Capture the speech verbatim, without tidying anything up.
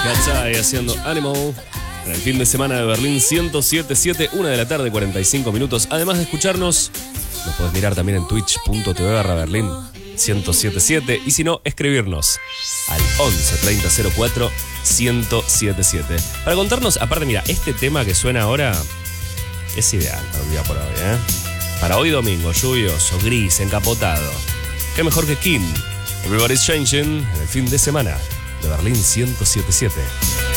Katsai haciendo Animal en el fin de semana de Berlín ciento siete punto siete, una de la tarde, cuarenta y cinco minutos. Además de escucharnos, nos podés mirar también en twitch punto tv barra Berlín ciento siete punto siete y si no, escribirnos al once treinta cero cuatro ciento setenta y siete. Para contarnos, aparte, mira, este tema que suena ahora es ideal para un día por hoy, ¿eh? Para hoy domingo, lluvioso, gris, encapotado. Qué mejor que King. Everybody's Changing en el fin de semana de Berlín ciento siete punto siete.